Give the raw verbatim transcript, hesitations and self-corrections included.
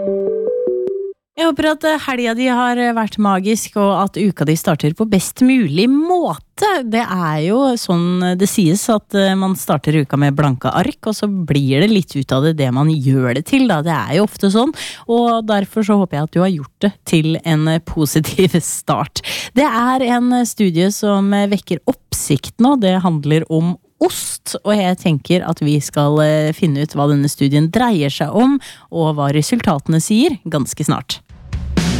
Jeg håper at helga di har vært magisk, og at uka di starter på best mulig måte. Det er jo sånn det sies, at man starter uka med blanke ark, og så blir det litt ut av det det man gjør det til, da. Det er jo ofte sånn, og derfor så håper jeg at du har gjort det til en positiv start. Det er en studie som vekker oppsikt nå. Det handler om ost, og jeg tenker at vi skal finne ut hva denne studien dreier seg om, og hva resultatene sier ganske snart.